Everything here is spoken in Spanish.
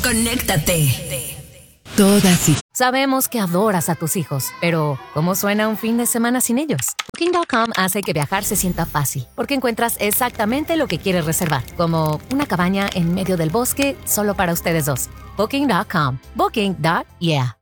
Conéctate. Todas y Sabemos que adoras a tus hijos, pero ¿cómo suena un fin de semana sin ellos? Booking.com hace que viajar se sienta fácil, porque encuentras exactamente lo que quieres reservar, como una cabaña en medio del bosque solo para ustedes dos. Booking.com. Booking.yeah.